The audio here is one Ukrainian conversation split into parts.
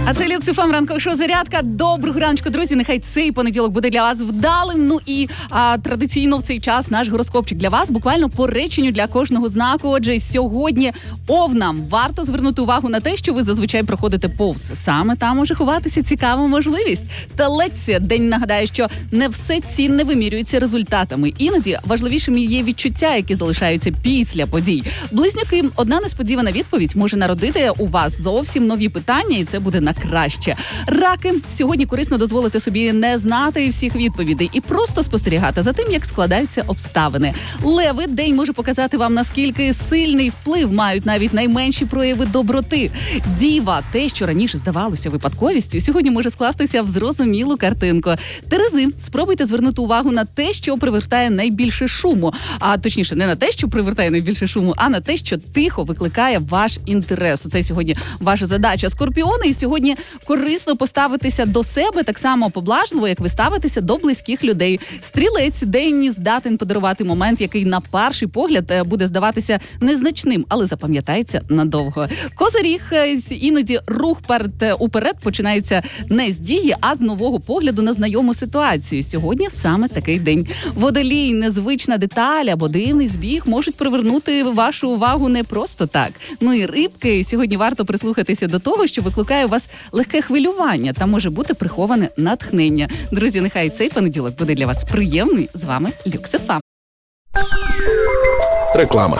А це Люкс ФМ, ранкове шоу «Зарядка». Доброго раночку, друзі. Нехай цей понеділок буде для вас вдалим. Ну і традиційно в цей час наш гороскопчик для вас. Буквально по реченню для кожного знаку. Отже, сьогодні овнам варто звернути увагу на те, що ви зазвичай проходите повз. Саме там може ховатися цікава можливість. Телець день нагадає, що не все цінне вимірюється результатами. Іноді важливішими є відчуття, які залишаються після подій. Близнюки, одна несподівана відповідь може народити у вас зовсім нові питання, і це буде на краще. Раки, сьогодні корисно дозволити собі не знати всіх відповідей і просто спостерігати за тим, як складаються обставини. Леви, день може показати вам, наскільки сильний вплив мають навіть найменші прояви доброти. Діва, те, що раніше здавалося випадковістю, сьогодні може скластися в зрозумілу картинку. Терези, спробуйте звернути увагу на те, що привертає найбільше шуму. А точніше, не на те, що привертає найбільше шуму, а на те, що тихо викликає ваш інтерес. Це сьогодні ваша задача. Скорпіони, і сьогодні корисно поставитися до себе так само поблажливо, як ви ставитеся до близьких людей. Стрілець, день здатен подарувати момент, який на перший погляд буде здаватися незначним, але запам'ятається надовго. Козиріг, іноді рух уперед починається не з дії, а з нового погляду на знайому ситуацію. Сьогодні саме такий день. Водолій, незвична деталь або дивний збіг можуть привернути вашу увагу не просто так. Ну і рибки, сьогодні варто прислухатися до того, що викликає у вас легке хвилювання та може бути приховане натхнення. Друзі, нехай цей понеділок буде для вас приємний. З вами Люкс ФМ. Реклама.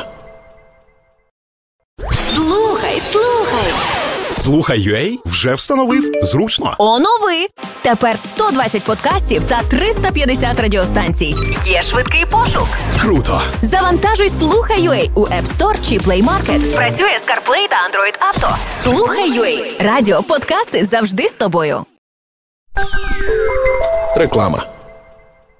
Слухай.ua вже встановив. Зручно. Онови! Тепер 120 подкастів та 350 радіостанцій. Є швидкий пошук. Круто! Завантажуй Слухай.ua у App Store чи Play Market. Працює з CarPlay та Android Auto. Слухай.ua. Радіо, подкасти завжди з тобою. Реклама.